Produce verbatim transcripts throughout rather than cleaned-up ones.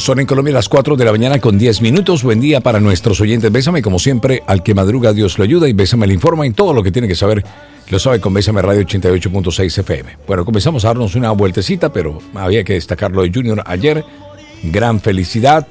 Son en Colombia las cuatro de la mañana con diez minutos. Buen día para nuestros oyentes. Bésame, como siempre, al que madruga Dios lo ayuda, y Bésame le informa en todo lo que tiene que saber. Lo sabe con Bésame Radio ochenta y ocho punto seis F M. Bueno, comenzamos a darnos una vueltecita, pero había que destacar lo de Junior ayer. Gran felicidad.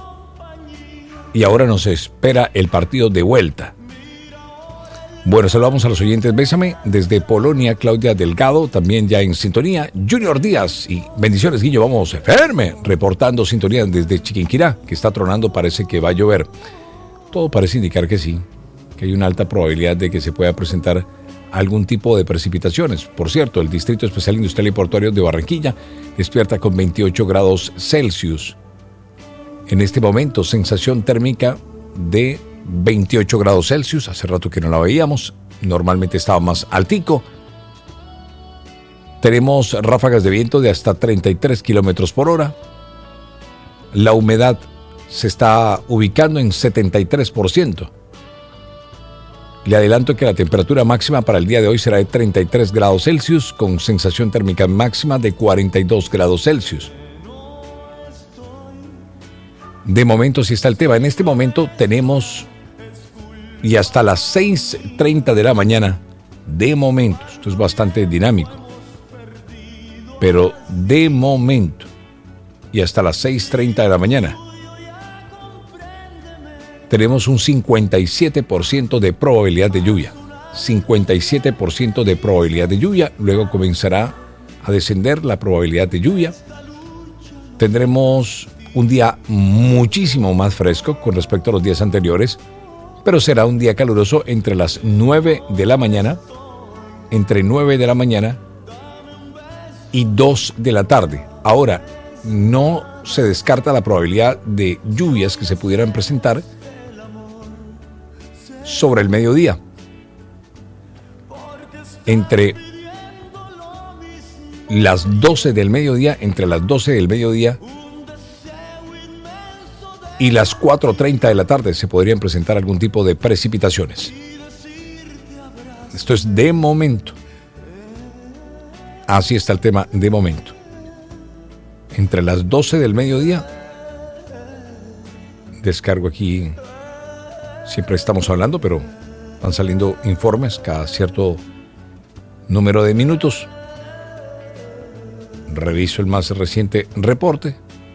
Y ahora nos espera el partido de vuelta. Bueno, saludamos a los oyentes. Bésame desde Polonia, Claudia Delgado, también ya en sintonía. Junior Díaz y bendiciones, Guillo. Vamos, firme, reportando sintonía desde Chiquinquirá, que está tronando, parece que va a llover. Todo parece indicar que sí, que hay una alta probabilidad de que se pueda presentar algún tipo de precipitaciones. Por cierto, el Distrito Especial Industrial y Portuario de Barranquilla despierta con veintiocho grados Celsius. En este momento, sensación térmica de veintiocho grados Celsius, hace rato que no la veíamos, normalmente estaba más altico. Tenemos ráfagas de viento de hasta treinta y tres kilómetros por hora. La humedad se está ubicando en setenta y tres por ciento. Le adelanto que la temperatura máxima para el día de hoy será de treinta y tres grados Celsius, con sensación térmica máxima de cuarenta y dos grados Celsius. De momento sí está el tema. En este momento tenemos, y hasta las seis treinta de la mañana, de momento, esto es bastante dinámico, pero de momento, y hasta las seis treinta de la mañana, tenemos un cincuenta y siete por ciento de probabilidad de lluvia. cincuenta y siete por ciento de probabilidad de lluvia. Luego comenzará a descender la probabilidad de lluvia. Tendremos un día muchísimo más fresco con respecto a los días anteriores, pero será un día caluroso entre las nueve de la mañana, entre nueve de la mañana y dos de la tarde. Ahora, no se descarta la probabilidad de lluvias que se pudieran presentar sobre el mediodía. Entre las doce del mediodía, entre las doce del mediodía y las cuatro treinta de la tarde se podrían presentar algún tipo de precipitaciones. Esto es de momento. Así está el tema de momento. Entre las doce del mediodía, descargo aquí, siempre estamos hablando, pero van saliendo informes cada cierto número de minutos. Reviso el más reciente reporte.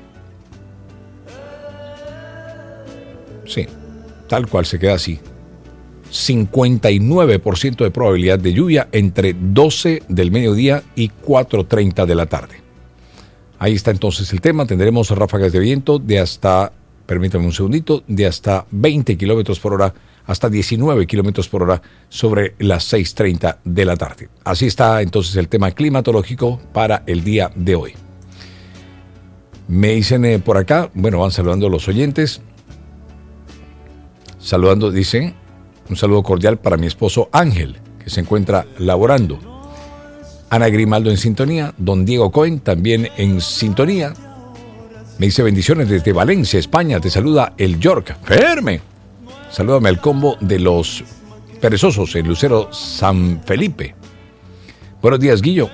Sí, tal cual se queda así. cincuenta y nueve por ciento de probabilidad de lluvia entre doce del mediodía y cuatro treinta de la tarde. Ahí está entonces el tema. Tendremos ráfagas de viento de hasta, permítame un segundito, de hasta veinte kilómetros por hora, hasta diecinueve kilómetros por hora sobre las seis treinta de la tarde. Así está entonces el tema climatológico para el día de hoy. Me dicen eh, por acá, bueno, van saludando a los oyentes. Saludando, dicen, un saludo cordial para mi esposo Ángel, que se encuentra laborando. Ana Grimaldo en sintonía, don Diego Cohen también en sintonía. Me dice bendiciones desde Valencia, España, te saluda el York. ¡Ferme! Salúdame al combo de los perezosos en Lucero San Felipe. Buenos días, Guillo.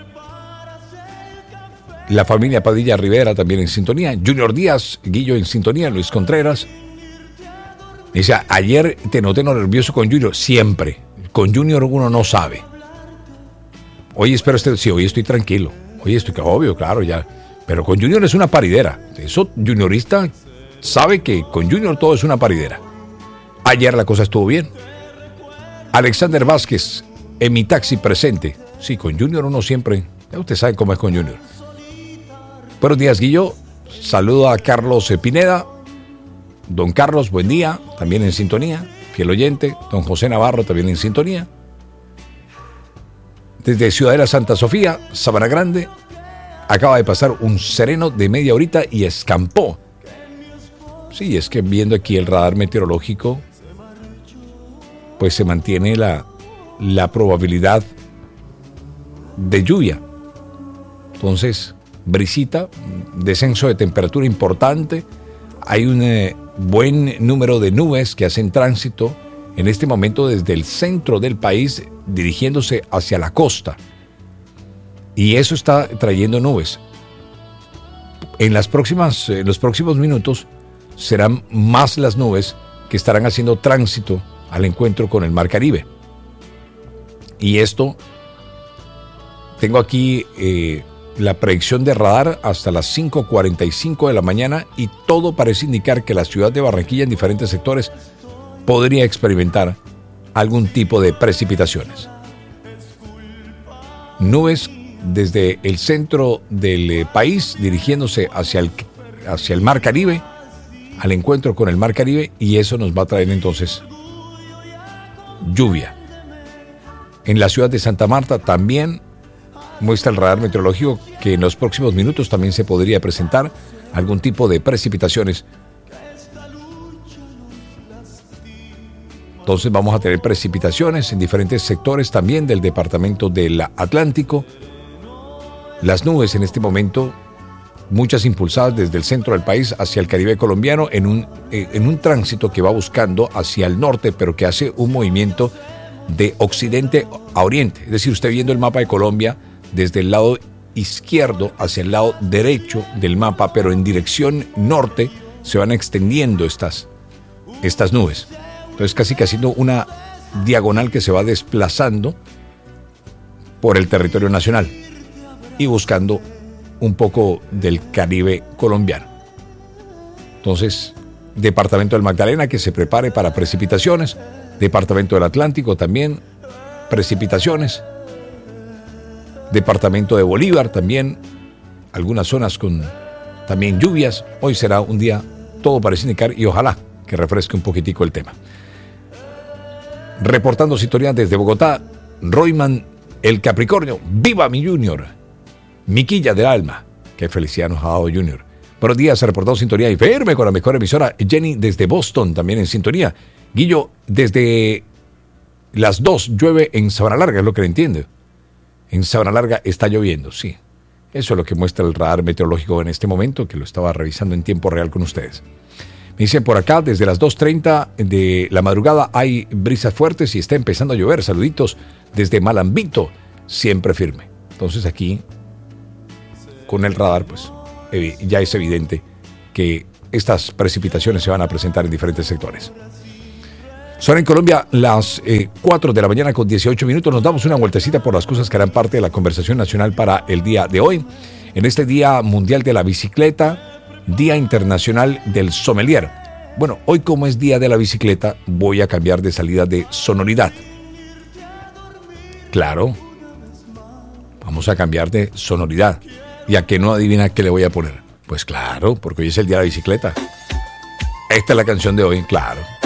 La familia Padilla Rivera también en sintonía. Junior Díaz, Guillo en sintonía, Luis Contreras. Dice, ayer te noté nervioso con Junior. Siempre. Con Junior uno no sabe. Hoy espero este... Sí, hoy estoy tranquilo. Hoy estoy... Obvio, claro, ya. Pero con Junior es una paridera. Eso, juniorista sabe que con Junior todo es una paridera. Ayer la cosa estuvo bien. Alexander Vázquez, en mi taxi presente. Sí, con Junior uno siempre... Ya usted sabe cómo es con Junior. Buenos días, Guillo. Saludo a Carlos Pineda. Don Carlos, buen día, también en sintonía, fiel oyente. Don José Navarro, también en sintonía. Desde Ciudadela Santa Sofía, Sabana Grande, acaba de pasar un sereno de media horita y escampó. Sí, es que viendo aquí el radar meteorológico, pues se mantiene la, la probabilidad de lluvia. Entonces, brisita, descenso de temperatura importante. Hay un eh, buen número de nubes que hacen tránsito en este momento desde el centro del país dirigiéndose hacia la costa. Y eso está trayendo nubes. en las próximas, en los próximos minutos serán más las nubes que estarán haciendo tránsito al encuentro con el Mar Caribe. Y esto, tengo aquí eh, la predicción de radar hasta las cinco cuarenta y cinco de la mañana y todo parece indicar que la ciudad de Barranquilla en diferentes sectores podría experimentar algún tipo de precipitaciones. Nubes desde el centro del eh, país dirigiéndose hacia el, hacia el Mar Caribe, al encuentro con el Mar Caribe, y eso nos va a traer entonces lluvia. En la ciudad de Santa Marta también muestra el radar meteorológico que en los próximos minutos también se podría presentar algún tipo de precipitaciones. Entonces vamos a tener precipitaciones en diferentes sectores también del departamento del Atlántico. Las nubes en este momento, muchas impulsadas desde el centro del país hacia el Caribe colombiano en un, eh, en un tránsito que va buscando hacia el norte, pero que hace un movimiento de occidente a oriente. Es decir, usted viendo el mapa de Colombia desde el lado izquierdo hacia el lado derecho del mapa, pero en dirección norte se van extendiendo estas, estas nubes. Entonces casi que haciendo una diagonal que se va desplazando por el territorio nacional y buscando un poco del Caribe colombiano. Entonces, departamento del Magdalena que se prepare para precipitaciones, departamento del Atlántico también, precipitaciones, departamento de Bolívar también, algunas zonas con también lluvias. Hoy será un día, todo parece indicar, y ojalá que refresque un poquitico el tema. Reportando sintonía desde Bogotá, Royman el Capricornio, ¡viva mi Junior! Miquilla del alma, qué felicidad nos ha dado Junior. Buenos días, se reportó sintonía y firme con la mejor emisora. Jenny desde Boston también en sintonía. Guillo, desde las dos llueve en Sabana Larga, es lo que le entiendo. En Sabana Larga está lloviendo, sí. Eso es lo que muestra el radar meteorológico en este momento, que lo estaba revisando en tiempo real con ustedes. Me dicen por acá, desde las dos treinta de la madrugada hay brisas fuertes y está empezando a llover. Saluditos desde Malambito, siempre firme. Entonces aquí, con el radar, pues eh, ya es evidente que estas precipitaciones se van a presentar en diferentes sectores. Son en Colombia las eh, cuatro de la mañana con dieciocho minutos. Nos damos una vueltecita por las cosas que harán parte de la conversación nacional para el día de hoy. En este Día Mundial de la Bicicleta, Día Internacional del Sommelier. Bueno, hoy como es Día de la Bicicleta, voy a cambiar de salida de sonoridad. Claro, vamos a cambiar de sonoridad. ¿Y a qué no adivina qué le voy a poner? Pues claro, porque hoy es el Día de la Bicicleta. Esta es la canción de hoy, claro.